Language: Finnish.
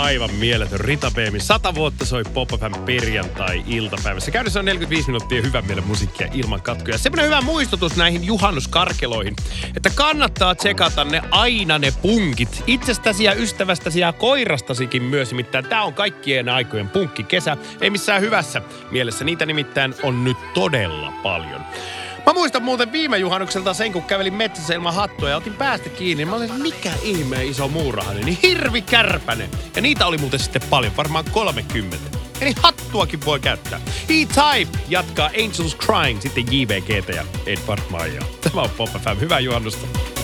aivan mieletön. Rita Beemi, 100 vuotta soi Pop FM perjantai-iltapäivässä. Käydessä on 45 minuuttia hyvän mielen musiikkia ilman katkoja. Semmoinen hyvä muistutus näihin juhannuskarkeloihin, että kannattaa tsekata ne punkit. Itsestäsi ja ystävästäsi ja koirastasikin myös. Nimittäin tää on kaikkien aikojen punkkikesä. Ei missään hyvässä mielessä. Niitä nimittäin on nyt todella paljon. Mä muistan muuten viime juhannukselta sen, kun kävelin metsässä ilman hattua ja otin päästä kiinni. Mä olin, mikä ihmeen iso muurahainen, niin hirvikärpänen. Ja niitä oli muuten sitten paljon, varmaan 30. Eli hattuakin voi käyttää. E-Type jatkaa Angels Crying, sitten JVGtä ja Edward Maijaa. Tämä on Pop FM. Hyvää juhannusta.